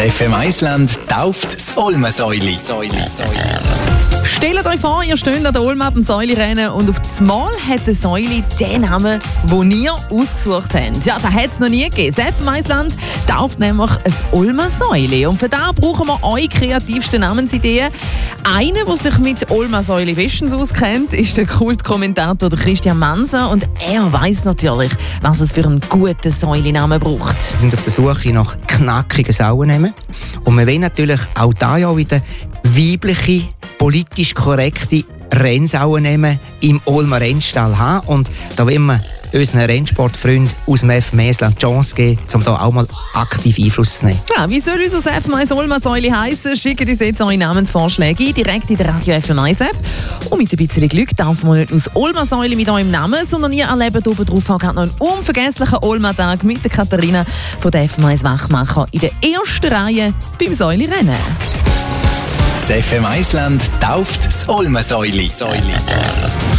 FM Island tauft das Olmensäuli. Stellt euch vor, ihr steht an der Olme ab dem Säulirennen und auf das Mal hat der Säuli den Namen, den ihr ausgesucht habt. Ja, das hat es noch nie gegeben. Das FM Island tauft nämlich ein Olmensäuli. Und für das brauchen wir eure kreativsten Namensideen. Einer, der sich mit Olmensäuli bestens auskennt, ist der Kultkommentator Christian Manser. Und er weiss natürlich, was es für einen guten Säuli-Namen braucht. Wir sind auf der Suche nach knackigen Sauernamen. Und wir wollen natürlich auch da ja wieder weibliche, politisch korrekte Rennsauernamen im Olmer Rennstall haben. Und da wollen wir unseren Rennsportfreunden aus dem FM Island die Chance geben, um da auch mal aktiv Einfluss zu nehmen. Ja, wie soll unser FM Olmensäuli heissen? Schickt uns jetzt eure Namensvorschläge ein, direkt in der Radio FM App. Und mit ein bisschen Glück dürfen wir nicht nur das Olmensäuli mit eurem Namen, sondern ihr erlebt oben drauf auch noch einen unvergesslichen Olma-Tag mit der Katharina von der FM Wachmacher in der ersten Reihe beim Säulirennen. Das FM Island tauft das Olmensäuli.